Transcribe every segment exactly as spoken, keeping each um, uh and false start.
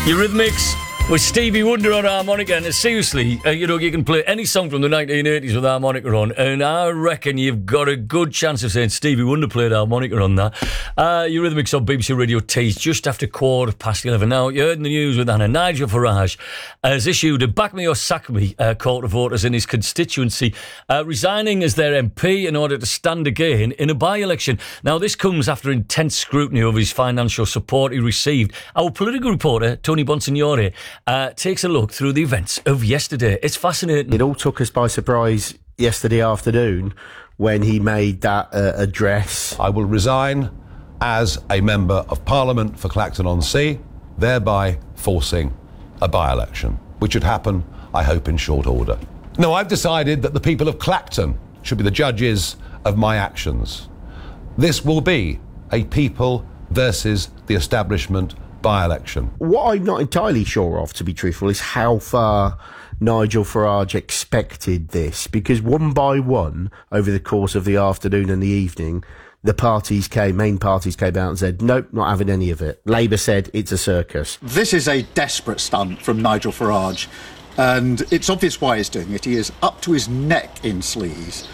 Eurythmics with Stevie Wonder on harmonica, and seriously, uh, you know, you can play any song from the nineteen eighties with harmonica on, and I reckon you've got a good chance of saying Stevie Wonder played harmonica on that. Uh, Eurythmics on B B C Radio Tees just after quarter past eleven. Now, you heard in the news with Anna, Nigel Farage has issued a back me or sack me uh, call to voters in his constituency, uh, resigning as their M P in order to stand again in a by-election. Now, this comes after intense scrutiny of his financial support he received. Our political reporter, Tony Bonsignore, Uh, takes a look through the events of yesterday. It's fascinating. It all took us by surprise yesterday afternoon when he made that uh, address. I will resign as a Member of Parliament for Clacton-on-Sea, thereby forcing a by-election, which would happen, I hope, in short order. No, I've decided that the people of Clacton should be the judges of my actions. This will be a people versus the establishment by-election. What I'm not entirely sure of, to be truthful, is how far Nigel Farage expected this, because one by one, over the course of the afternoon and the evening, the parties came, main parties came out and said, nope, not having any of it. Labour said it's a circus. This is a desperate stunt from Nigel Farage, and it's obvious why he's doing it. He is up to his neck in sleaze.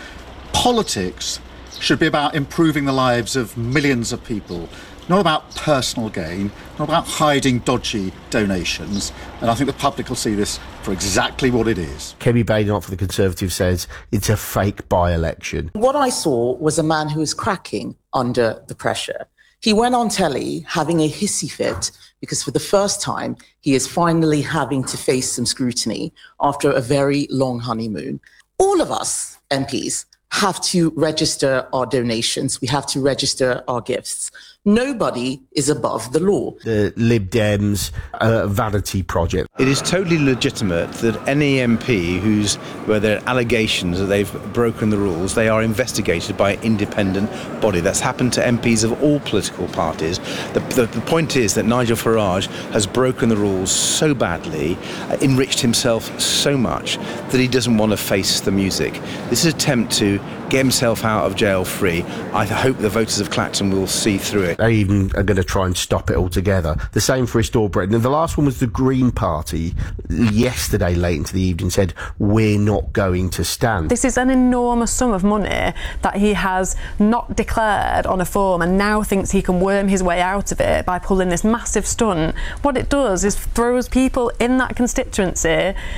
Politics should be about improving the lives of millions of people, not about personal gain, not about hiding dodgy donations. And I think the public will see this for exactly what it is. Kemi Badenoch for the Conservatives says it's a fake by-election. What I saw was a man who was cracking under the pressure. He went on telly having a hissy fit because for the first time he is finally having to face some scrutiny after a very long honeymoon. All of us M Ps have to register our donations. We have to register our gifts. Nobody is above the law. The Lib Dems uh, vanity project. It is totally legitimate that any M P who's, where there are allegations that they've broken the rules, they are investigated by an independent body. That's happened to M Ps of all political parties. The, the, the point is that Nigel Farage has broken the rules so badly, uh, enriched himself so much, that he doesn't want to face the music. This is an attempt to get himself out of jail free. I hope the voters of Clacton will see through it. They even are going to try and stop it altogether. The same for Restore Britain. And the last one was the Green Party. Yesterday, late into the evening, said, we're not going to stand. This is an enormous sum of money that he has not declared on a form and now thinks he can worm his way out of it by pulling this massive stunt. What it does is throws people in that constituency